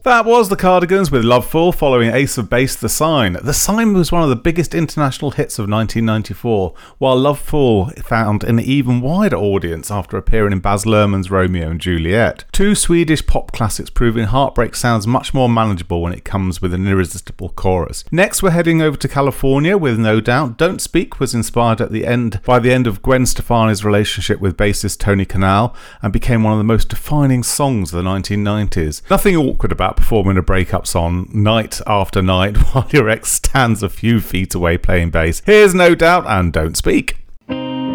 That was the Cardigans with Loveful, following Ace of Base, The Sign. The Sign was one of the biggest international hits of 1994, while Loveful found an even wider audience after appearing in Baz Luhrmann's Romeo and Juliet. Two Swedish pop classics proving heartbreak sounds much more manageable when it comes with an irresistible chorus. Next, we're heading over to California with No Doubt. Don't Speak was inspired by the end of Gwen Stefani's relationship with bassist Tony Kanal and became one of the most defining songs of the 1990s. Nothing awkward about performing a breakup song night after night while your ex stands a few feet away playing bass. Here's No Doubt and Don't Speak.